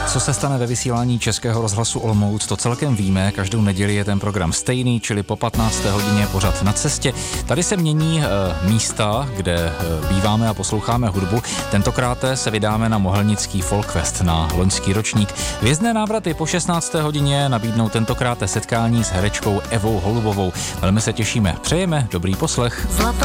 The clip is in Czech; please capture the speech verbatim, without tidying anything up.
Co se stane ve vysílání Českého rozhlasu Olomouc, to celkem víme. Každou neděli je ten program stejný, čili po patnácté hodině pořad Na cestě. Tady se mění e, místa, kde e, býváme a posloucháme hudbu. Tentokrát se vydáme na Mohelnický Folkfest, na loňský ročník. Hvězdné návraty po šestnácté hodině nabídnou tentokrát setkání s herečkou Evou Holubovou. Velmi se těšíme. Přejeme dobrý poslech. Zlato